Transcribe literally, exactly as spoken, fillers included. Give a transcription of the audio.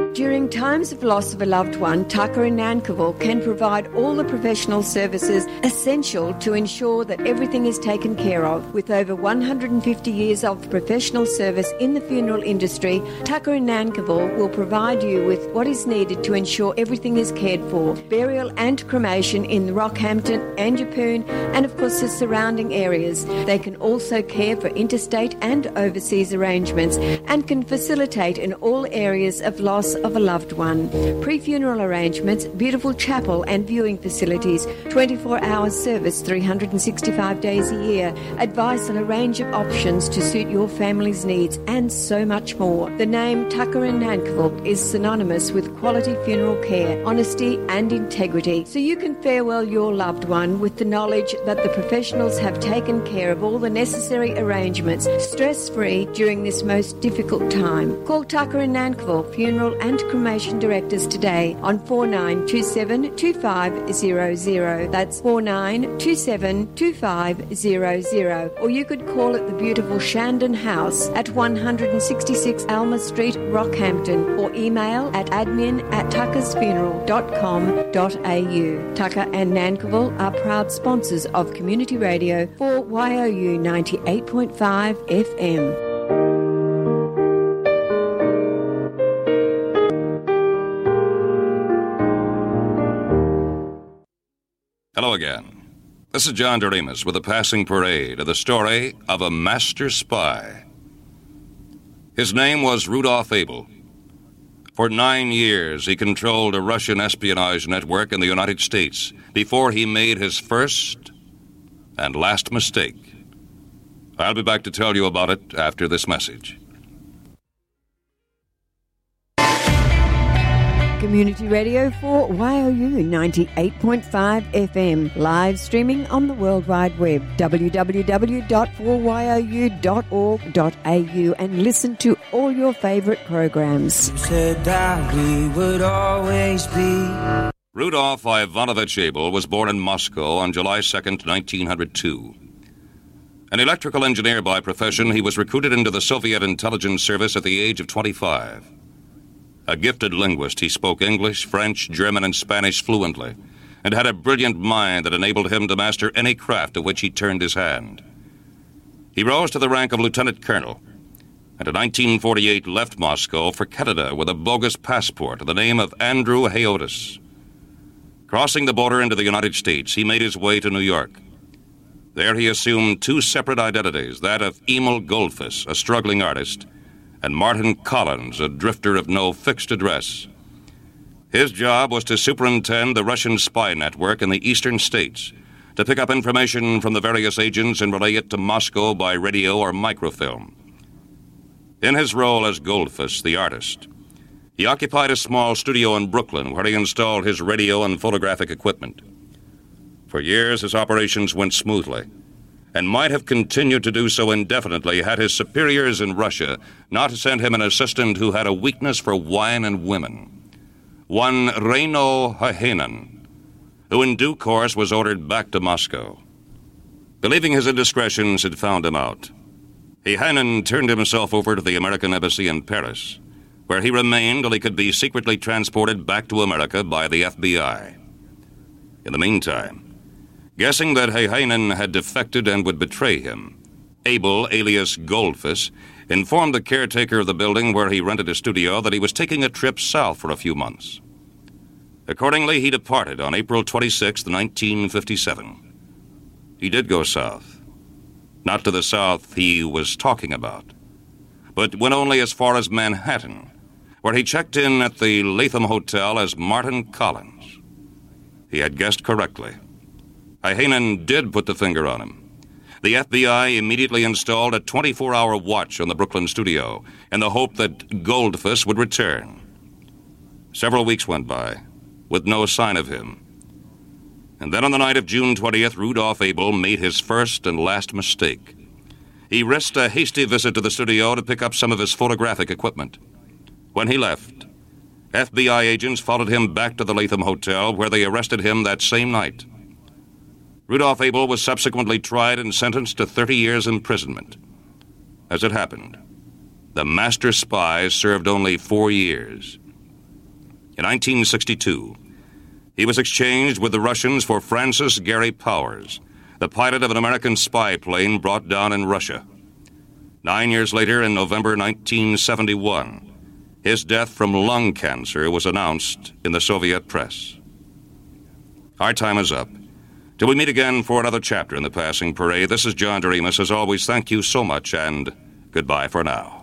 During times of loss of a loved one, Tucker in Nankivell can provide all the professional services essential to ensure that everything is taken care of. With over one hundred fifty years of professional service in the funeral industry, Tucker in Nankivell will provide you with what is needed to ensure everything is cared for. Burial and cremation in Rockhampton and Yeppoon and of course the surrounding areas. They can also care for interstate and overseas arrangements and can facilitate in all areas of loss of a loved one. Pre-funeral arrangements, beautiful chapel and viewing facilities, twenty-four hour service three hundred sixty-five days a year, advice on a range of options to suit your family's needs and so much more. The name Tucker in Nankivell is synonymous with quality funeral care, honesty and integrity, so you can farewell your loved one with the knowledge that the professionals have taken care of all the necessary arrangements stress-free during this most difficult time. Call Tucker in Nankivell Funeral and Cremation Directors today on four nine two seven two five zero zero. That's four nine two seven two five zero zero. Or you could call at the beautiful Shandon House at one sixty-six Alma Street, Rockhampton, or email at admin at tuckersfuneral dot com dot a u. Tucker and Nankivell are proud sponsors of Community Radio for Y O U ninety-eight point five F M. Hello again. This is John Doremus with a passing parade of the story of a master spy. His name was Rudolph Abel. For nine years, he controlled a Russian espionage network in the United States before he made his first and last mistake. I'll be back to tell you about it after this message. Community Radio for Y O U ninety-eight point five F M, live streaming on the World Wide Web, w w w dot four y o u dot org dot a u, and listen to all your favourite programs. You said that we would always be. Rudolph Ivanovich Abel was born in Moscow on July second, nineteen oh two. An electrical engineer by profession, he was recruited into the Soviet intelligence service at the age of twenty-five. A gifted linguist, he spoke English, French, German, and Spanish fluently, and had a brilliant mind that enabled him to master any craft to which he turned his hand. He rose to the rank of lieutenant colonel, and in nineteen forty-eight left Moscow for Canada with a bogus passport of the name of Andrew Heotis. Crossing the border into the United States, he made his way to New York. There he assumed two separate identities, that of Emil Goldfuss, a struggling artist, and Martin Collins, a drifter of no fixed address. His job was to superintend the Russian spy network in the eastern states, to pick up information from the various agents and relay it to Moscow by radio or microfilm. In his role as Goldfuss, the artist, he occupied a small studio in Brooklyn where he installed his radio and photographic equipment. For years, his operations went smoothly, and might have continued to do so indefinitely had his superiors in Russia not sent him an assistant who had a weakness for wine and women, one Reino Haheinen, who in due course was ordered back to Moscow. Believing his indiscretions had found him out, Haheinen turned himself over to the American embassy in Paris, where he remained till he could be secretly transported back to America by the F B I. In the meantime, guessing that Haheinen had defected and would betray him, Abel, alias Goldfuss, informed the caretaker of the building where he rented a studio that he was taking a trip south for a few months. Accordingly, he departed on April twenty-sixth, nineteen fifty-seven. He did go south. Not to the south he was talking about, but went only as far as Manhattan, where he checked in at the Latham Hotel as Martin Collins. He had guessed correctly. Haheinen did put the finger on him. The F B I immediately installed a twenty-four hour watch on the Brooklyn studio in the hope that Goldfuss would return. Several weeks went by, with no sign of him. And then on the night of June twentieth, Rudolph Abel made his first and last mistake. He risked a hasty visit to the studio to pick up some of his photographic equipment. When he left, F B I agents followed him back to the Latham Hotel, where they arrested him that same night. Rudolph Abel was subsequently tried and sentenced to thirty years imprisonment. As it happened, the master spy served only four years. In nineteen sixty-two, he was exchanged with the Russians for Francis Gary Powers, the pilot of an American spy plane brought down in Russia. Nine years later, in November nineteen seventy-one, his death from lung cancer was announced in the Soviet press. Our time is up. Till we meet again for another chapter in the Passing Parade, this is John Doremus. As always, thank you so much, and goodbye for now.